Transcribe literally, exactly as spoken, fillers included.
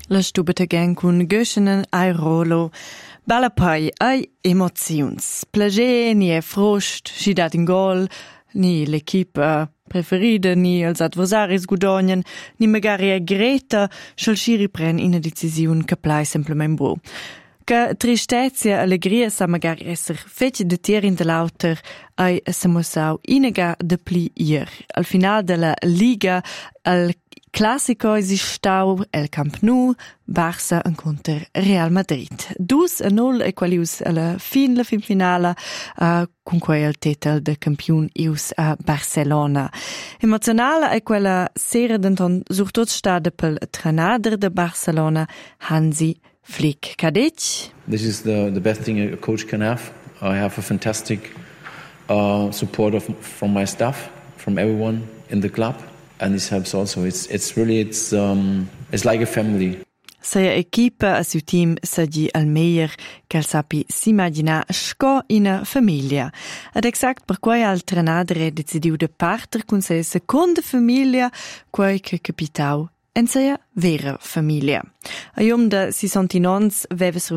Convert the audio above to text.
La stubete gang cun Göschenen ai Rolo. Bella pai ai emozions. Plager ni e frost, si dat in gol, ni l'equipa preferida, ni els adversaris gudognen, ni magari e greta, schol si ripren ina decisiun che plai semplament bru. Che tristezia, allegria sa magari esser fece de tier in de lauter ai samosau inega de pli ier. Al final della Liga, al Classico esistau el Camp Nou, Barça incontra Real Madrid. Dus a nul e qualius alla fin la fin finala uh, con quei il titel de campion ius a Barcelona. Emozionala è quella sera denton sur tot stade pel trenader de Barcelona Hansi Flick. Kadich? This is the, the best thing a coach can have. I have a fantastic uh, support of, from my staff, from everyone in the club. And this helps also. It's it's really it's um it's like a family. Sia equipa a suo team sagi al meglio che sapi s'immaginar sco ina famiglia. Ad exact per quai al trenadere decidiu de parter con sia seconda famiglia, quai che capitau en sia vera famiglia. A iom de sessantinons veva